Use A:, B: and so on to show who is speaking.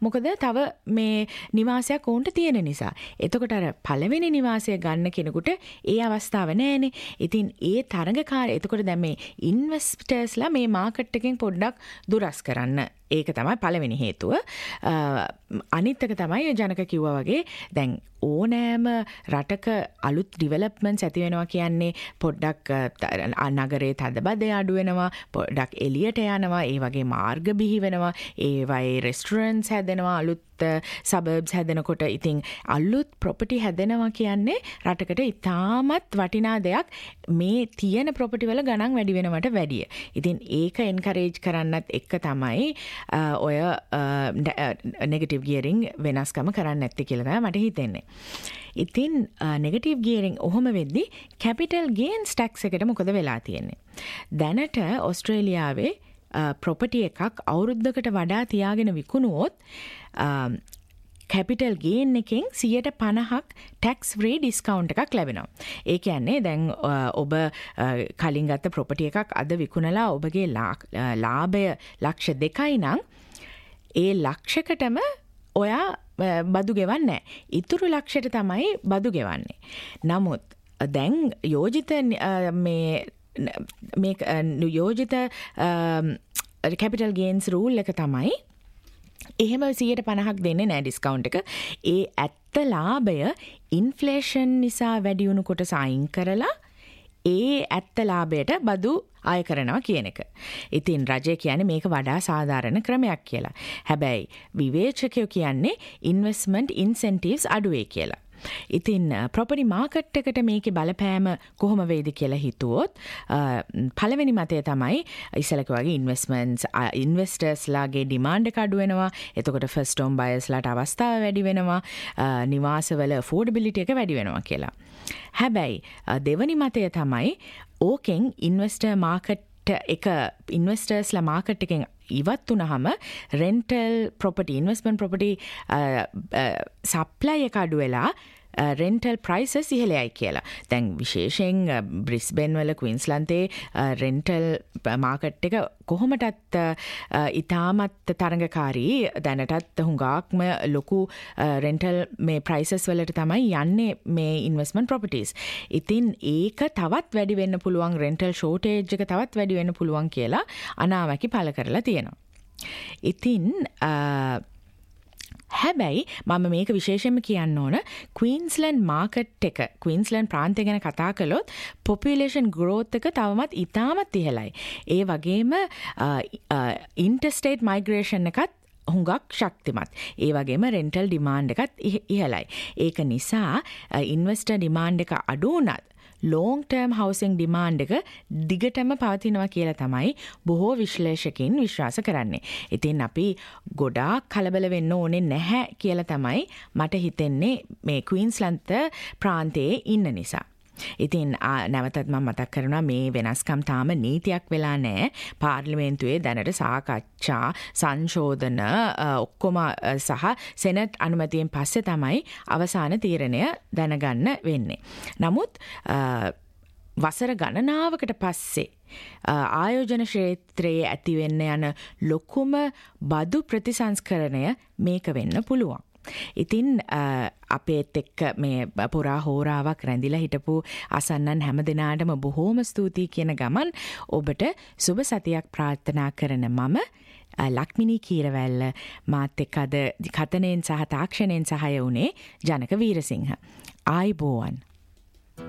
A: මොකද තව මේ නිවාසයක් ඔවුන්ට තියෙන නිසා. එතකොට අර පළවෙනි නිවාසය ගන්න කෙනෙකුට ඒ අවස්ථාව නැහැනේ. ඉතින් ඒ තරඟකාරය එතකොට දැන් මේ ඉන්වෙස්ටර්ස්ලා මේ මාකට් එකෙන් පොඩ්ඩක් දුරස් කරන්න. ඒක තමයි පළවෙනි හේතුව. අනිත් එක තමයි ජනක කිව්වා වගේ දැන් ඕනෑම රටක අලුත් ඩිවෙලොප්මන්ට්ස් ඇති වෙනවා කියන්නේ පොඩ්ඩක් නගරේ තදබදය අඩු වෙනවා, පොඩ්ඩක් එළියට යනවා, ඒ වගේ මාර්ග බිහි වෙනවා, ඒ වගේ රෙස්ටොරන්ට්ස් හැදෙනවා, අලුත් සබර්බ්ස් හැදෙනකොට. ඉතින් අලුත් ප්‍රොපර්ටි හැදෙනවා කියන්නේ රටකට ඉතාමත් වටිනා දෙයක්. මේ තියෙන ප්‍රොපර්ටි වල ගණන් වැඩි වෙනවට වැඩිය. ඉතින් ඒක එන්කරේජ් කරන්නත් එක්ක තමයි ඔය නෙගටිව් ගියරින් වෙනස්කම කරන්න නැත්තේ කියලා තමයි මට හිතෙන්නේ. ඉතින් නෙගටිව් ගියරින් ඔහොම වෙද්දි කැපිටල් ගේන්ස් ටැක්ස් එකට මොකද වෙලා තියෙන්නේ? දැනට ඔස්ට්‍රේලියාවේ ප්‍රොපර්ටි එකක් අවුරුද්දකට වඩා තියාගෙන විකුණුවොත් කැපිටල් ගේන් එකෙන් 50% ටැක්ස් ෆ්‍රී ඩිස්කවුන්ට් එකක් ලැබෙනවා. ඒ කියන්නේ දැන් ඔබ කලින් ගත්ත ප්‍රොපර්ටි එකක් අද විකුණලා ඔබගේ ලාභය ලක්ෂ 2යි නම් ඒ ලක්ෂයකටම ඔයා බදු ගෙවන්නේ නැහැ. ඉතුරු ලක්ෂයට තමයි බදු ගෙවන්නේ. නමුත් දැන් යෝජිත මේ යෝජිත කැපිටල් ගේන්ස් රූල් එක තමයි එහෙම 50%ක් දෙන්නේ නැහැ ඩිස්කවුන්ට් එක. ඒ ඇත්ත ලාභය ඉන්ෆ්ලේෂන් නිසා වැඩි වුණු කොට සයින් කරලා ඒ ඇත්ත ලාභයට බදු ආය කරනවා කියන එක. ඉතින් රජය කියන්නේ මේක වඩා සාධාරණ ක්‍රමයක් කියලා. හැබැයි විවේචකයෝ කියන්නේ ඉන්වෙස්ට්මන්ට් ඉන්සෙන්ටිව්ස් අඩුවේ කියලා. ඉතින් ප්‍රොපර්ටි මාකට් එකට මේකේ බලපෑම කොහොම වේද කියලා හිතුවොත් පළවෙනි මතය තමයි ඉස්සලක වගේ ඉන්වෙස්ටර්ස්ලාගේ ඩිමාන්ඩ් එක අඩු වෙනවා. එතකොට ෆස්ට් හෝම් බයර්ස්ලාට අවස්ථාව වැඩි වෙනවා. නිවාසවල affordability එක වැඩි වෙනවා කියලා. හැබැයි දෙවනි මතය තමයි ඕකෙන් ඉන්වෙස්ටර් මාකට් එක ඉන්වෙස්ටර්ස්ලා මාකට් එකෙන් ඉවත් වුණාම rental property investment property supply එක අඩු වෙලා රෙන්ටල් ප්‍රයිසස් ඉහළයි කියලා. දැන් විශේෂයෙන් බ්‍රිස්බෙන් වල ක්වීන්ස්ලන්තේ රෙන්ටල් මාකට් එක කොහොමටත් ඉතාමත් තරඟකාරී. දැනටත් හුඟක්ම ලොකු රෙන්ටල් මේ ප්‍රයිසස් වලට තමයි යන්නේ මේ ඉන්වෙස්ට්මන්ට් ප්‍රොපර්ටිස්. ඉතින් ඒක තවත් වැඩි වෙන්න පුළුවන්, රෙන්ටල් ෂෝටේජ් එක තවත් වැඩි වෙන්න පුළුවන් කියලා අනාවැකි පළ කරලා තියෙනවා. ඉතින් හැබැයි මම මේක විශේෂයෙන්ම කියන්න ඕන ක්වීන්ස්ලන්ඩ් මාකට් එක ක්වීන්ස්ලන්ඩ් ප්‍රාන්තය ගැන කතා කළොත් පොපියුලේෂන් ග්‍රෝත් එක තවමත් ඉතාමත් ඉහළයි. ඒ වගේම ඉන්ටර්ස්ටේට් මයිග්‍රේෂන් එකත් හුඟක් ශක්තිමත්. ඒ වගේම රෙන්ටල් ඩිමාන්ඩ් එකත් ඉහළයි. ඒක නිසා ඉන්වෙස්ටර් ඩිමාන්ඩ් එක අඩු වුණත් ලෝං ටර්ම් හවුසිං ඩිමාන්ඩ් එක දිගටම පවතිනවා කියලා තමයි බොහෝ විශ්ලේෂකින් විශ්වාස කරන්නේ. ඉතින් අපි ගොඩාක් කලබල වෙන්න ඕනේ නැහැ කියලා තමයි මට හිතෙන්නේ මේ ක්වීන්ස්ලන්ත ප්‍රාන්තයේ ඉන්න නිසා. ඉතින් නැවතත් මම මතක් කරනවා මේ වෙනස්කම් තාම නීතියක් වෙලා නැහැ. පාර්ලිමේන්තුවේ දැනට සාකච්ඡා සංශෝධන ඔක්කොම සහ සෙනට් අනුමැතියෙන් පස්සේ තමයි අවසාන තීරණය දැනගන්න වෙන්නේ. නමුත් වසර ගණනාවකට පස්සේ ආයෝජන ක්ෂේත්‍රයේ ඇති වෙන්න යන ලොකුම බදු ප්‍රතිසංස්කරණය මේක වෙන්න පුළුවන්. ඉතින් අපේත් එක්ක මේ පුරා හෝරාවක් රැඳිලා හිටපු අසන්නන් හැම දෙනාටම බොහෝම ස්තුතියි කියන ගමන් ඔබට සුබ සතියක් ප්‍රාර්ථනා කරන මම ලක්මිනී කීරවැල්ල මාත් එක්ක අද කතනෙන් සහ තාක්ෂණයෙන් සහාය වුණේ ජනක වීරසිංහ. ආයිබෝවන්.